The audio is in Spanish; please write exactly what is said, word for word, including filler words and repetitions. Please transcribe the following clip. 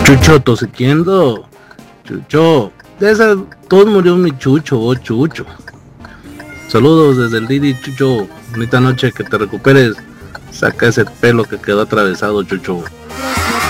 Chucho, tosiquiendo. Chucho. De esa, todos murió mi Chucho, oh Chucho. Saludos desde el Didi, Chucho. Bonita noche, que te recuperes. Saca ese pelo que quedó atravesado, Chucho.